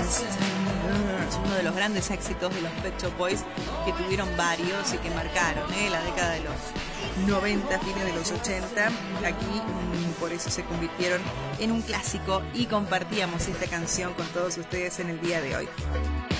Dance. Es uno de los grandes éxitos de los Pet Shop Boys, que tuvieron varios y que marcaron la década de los 90, fines de los 80. Aquí por eso se convirtieron en un clásico y compartíamos esta canción con todos ustedes en el día de hoy.